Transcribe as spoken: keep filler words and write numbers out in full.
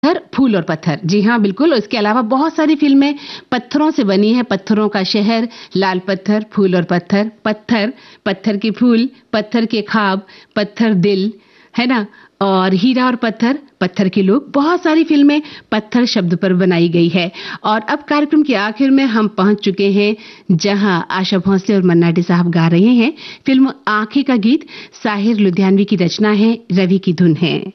हर फूल और पत्थर। जी हाँ, बिल्कुल। इसके अलावा बहुत सारी फ़िल्में पत्थरों से बनी हैं। पत्थरों का शहर, लाल पत्थर, फूल और पत्थर, पत्थर, पत्थर के फूल, पत्थर के ख्वाब, पत्थर दिल, है ना? और हीरा और पत्थर, पत्थर के लोग, बहुत सारी फ़िल्में पत्थर शब्द पर बनाई गई है। और अब कार्यक्रम के आखिर में हम पहुँच चुके हैं, जहाँ आशा भोसले और मन्ना डे साहब गा रहे हैं फ़िल्म आँखें का गीत। साहिर लुधियानवी की रचना है, रवि की धुन है।